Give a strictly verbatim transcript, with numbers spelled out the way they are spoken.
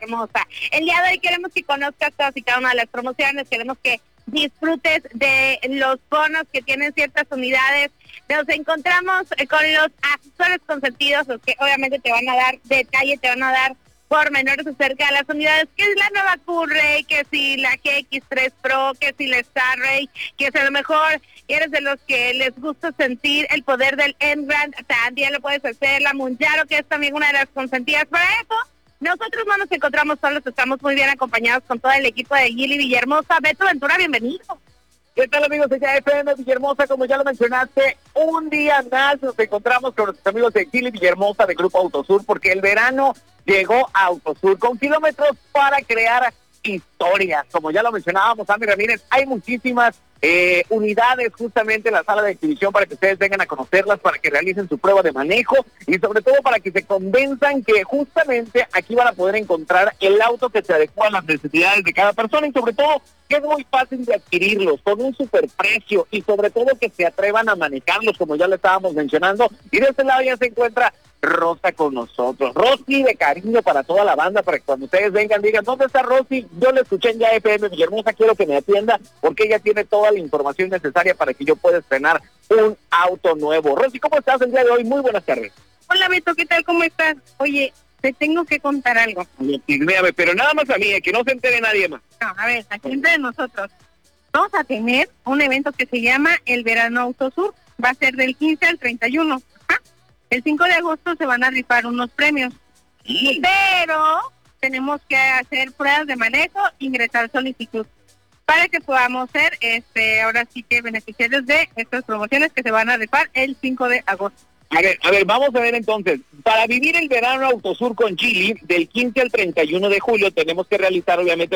hermosa. El día de hoy queremos que conozcas todas y cada una de las promociones, queremos que disfrutes de los bonos que tienen ciertas unidades. Nos encontramos con los asesores consentidos, los que obviamente te van a dar detalle, te van a dar pormenores acerca de las unidades, que es la nueva Q-Ray, que si la G X tres Pro, que si la Star-Ray, que si a lo mejor eres de los que les gusta sentir el poder del N-Brand, también lo puedes hacer, la Munjaro, que es también una de las consentidas. Para eso, nosotros no nos encontramos solos, estamos muy bien acompañados con todo el equipo de Gili Villahermosa. Beto Ventura, bienvenido. ¿Qué tal, amigos de F M Villahermosa? Como ya lo mencionaste, un día más nos encontramos con nuestros amigos de Gili Villahermosa de Grupo Autosur, porque el verano llegó a Autosur con kilómetros para crear historias. Como ya lo mencionábamos, Andy Ramírez, hay muchísimas eh, unidades justamente en la sala de exhibición para que ustedes vengan a conocerlas, para que realicen su prueba de manejo y sobre todo para que se convenzan que justamente aquí van a poder encontrar el auto que se adecua a las necesidades de cada persona y sobre todo que es muy fácil de adquirirlos con un superprecio y sobre todo que se atrevan a manejarlos, como ya le estábamos mencionando. Y de este lado ya se encuentra Rosa con nosotros. Rosy, de cariño para toda la banda, para que cuando ustedes vengan digan, ¿dónde está Rosy? Yo le escuché en ya F M Villahermosa, quiero que me atienda porque ella tiene toda la información necesaria para que yo pueda estrenar un auto nuevo. Rosy, ¿cómo estás el día de hoy? Muy buenas tardes. Hola, Beto, ¿qué tal? ¿Cómo estás? Oye, te tengo que contar algo. Dígame, pero nada más a mí, eh, que no se entere nadie más. No, a ver, aquí entre nosotros. Vamos a tener un evento que se llama el Verano Autosur. Va a ser del quince al treinta y uno. Ajá. El cinco de agosto se van a rifar unos premios. Sí. Pero tenemos que hacer pruebas de manejo, ingresar solicitud para que podamos ser, este, ahora sí que beneficiarios de estas promociones que se van a rifar el cinco de agosto. A ver, a ver, vamos a ver entonces. Para vivir el verano Autosur con Gili, del quince al treinta y uno de julio, tenemos que realizar obviamente